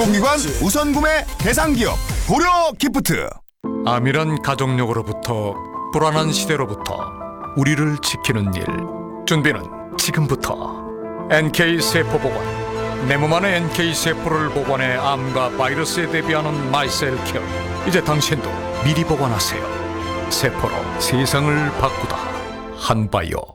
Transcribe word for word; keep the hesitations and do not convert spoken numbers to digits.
공공기관 우선구매 대상기업 고려기프트. 암이란 가족력으로부터 불안한 시대로부터 우리를 지키는 일. 준비는 지금부터. 엔케이세포보건, 내 몸 안의 엔케이세포를 복원해 암과 바이러스에 대비하는 마이셀케어. 이제 당신도 미리 복원하세요. 세포로 세상을 바꾸다. 한바이오.